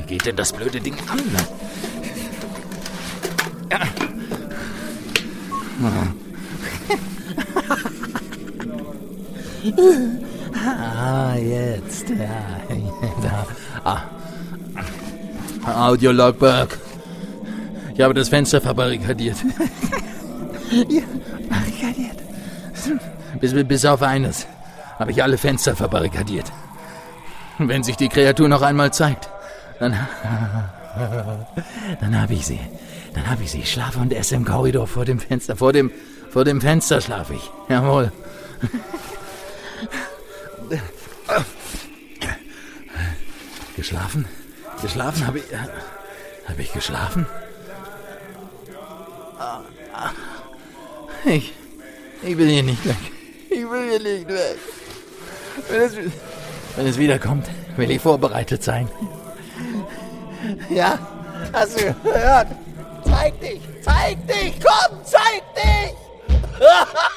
geht denn das blöde Ding an? Ja. Jetzt. Ja. Audiologberg. Ich habe das Fenster verbarrikadiert. Ja, barrikadiert. Bis auf eines habe ich alle Fenster verbarrikadiert. Wenn sich die Kreatur noch einmal zeigt, dann habe ich sie. Dann habe ich sie. Ich schlafe und esse im Korridor vor dem Fenster. Vor dem Fenster schlafe ich. Jawohl. Geschlafen? Geschlafen? Habe ich geschlafen? Ich will hier nicht weg. Ich will hier nicht weg. Wenn es wiederkommt, will ich vorbereitet sein. Ja, hast du gehört? Zeig dich! Komm, zeig dich!